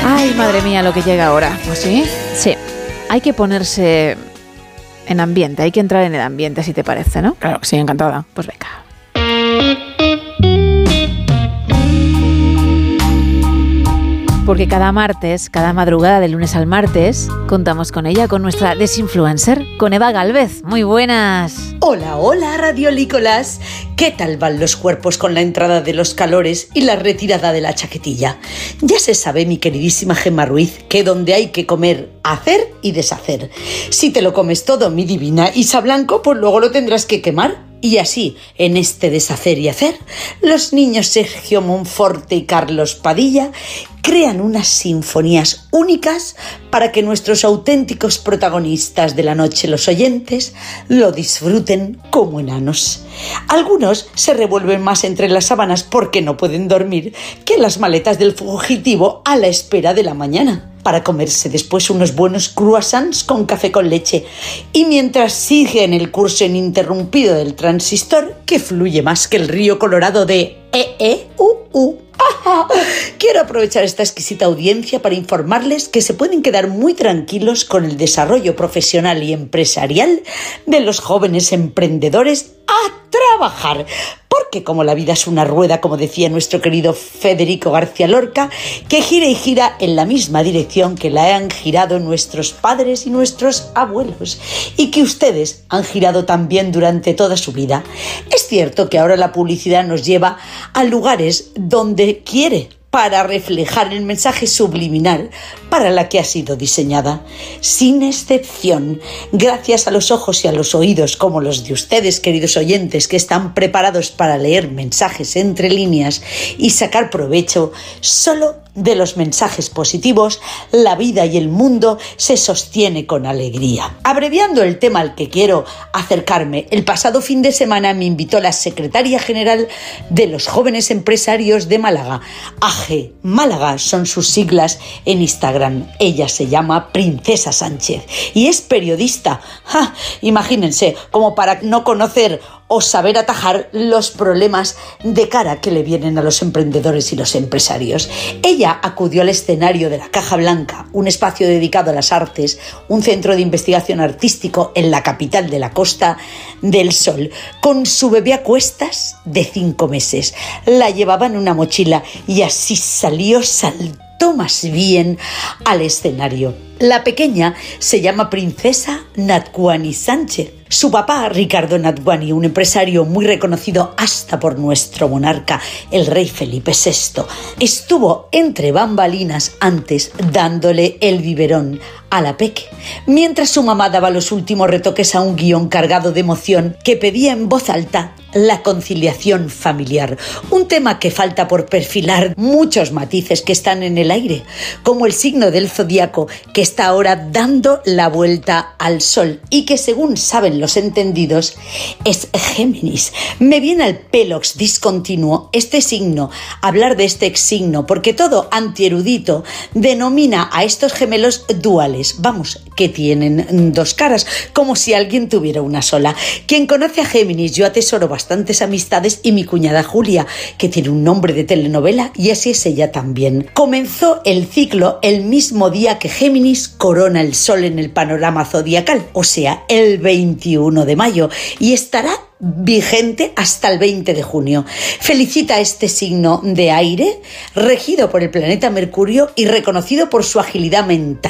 Ay, madre mía, lo que llega ahora. Pues sí. Sí, hay que ponerse en ambiente, hay que entrar en el ambiente, si te parece, ¿no? Claro que sí, encantada. Pues venga. Porque cada martes, cada madrugada de lunes al martes, contamos con ella, con nuestra desinfluencer, con Eva Gálvez. Muy buenas. Hola, hola, radiolícolas. ¿Qué tal van los cuerpos con la entrada de los calores y la retirada de la chaquetilla? Ya se sabe, mi queridísima Gemma Ruiz, que donde hay que comer, hacer y deshacer. Si te lo comes todo, mi divina Isa Blanco, pues luego lo tendrás que quemar. Y así, en este deshacer y hacer, los niños Sergio Monforte y Carlos Padilla crean unas sinfonías únicas para que nuestros auténticos protagonistas de la noche, los oyentes, lo disfruten como enanos. Algunos se revuelven más entre las sábanas porque no pueden dormir que las maletas del fugitivo a la espera de la mañana, para comerse después unos buenos croissants con café con leche. Y mientras siguen el curso ininterrumpido del transistor, que fluye más que el río Colorado de Quiero aprovechar esta exquisita audiencia para informarles que se pueden quedar muy tranquilos con el desarrollo profesional y empresarial de los jóvenes emprendedores a trabajar. Porque como la vida es una rueda, como decía nuestro querido Federico García Lorca, que gira y gira en la misma dirección que la han girado nuestros padres y nuestros abuelos, y que ustedes han girado también durante toda su vida. Es cierto que ahora la publicidad nos lleva a lugares donde quiere, para reflejar el mensaje subliminal para la que ha sido diseñada. Sin excepción, gracias a los ojos y a los oídos como los de ustedes, queridos oyentes, que están preparados para leer mensajes entre líneas y sacar provecho solo de los mensajes positivos, la vida y el mundo se sostiene con alegría. Abreviando el tema al que quiero acercarme, el pasado fin de semana me invitó la secretaria general de los jóvenes empresarios de Málaga. AG Málaga son sus siglas en Instagram. Ella se llama Princesa Sánchez y es periodista. Imagínense, como para no conocer o saber atajar los problemas de cara que le vienen a los emprendedores y los empresarios. Ella acudió al escenario de la Caja Blanca, un espacio dedicado a las artes, un centro de investigación artístico en la capital de la Costa del Sol, con su bebé a cuestas de 5 meses. La llevaba en una mochila y así saltó más bien al escenario. La pequeña se llama Princesa Natwani Sánchez. Su papá, Ricardo Natwani, un empresario muy reconocido hasta por nuestro monarca, el rey Felipe VI, estuvo entre bambalinas antes dándole el biberón a la peque, mientras su mamá daba los últimos retoques a un guión cargado de emoción que pedía en voz alta la conciliación familiar, un tema que falta por perfilar muchos matices que están en el aire, como el signo del zodiaco que está ahora dando la vuelta al sol y que, según saben los entendidos, es Géminis. Me viene al pelox discontinuo este signo, hablar de este signo, porque todo antierudito denomina a estos gemelos duales, vamos, que tienen dos caras, como si alguien tuviera una sola. Quien conoce a Géminis, yo atesoro bastantes amistades, y mi cuñada Julia, que tiene un nombre de telenovela, y así es ella también. Comenzó el ciclo el mismo día que Géminis corona el sol en el panorama zodiacal, o sea, el 21 de mayo, y estará vigente hasta el 20 de junio. Felicita a este signo de aire, regido por el planeta Mercurio y reconocido por su agilidad mental.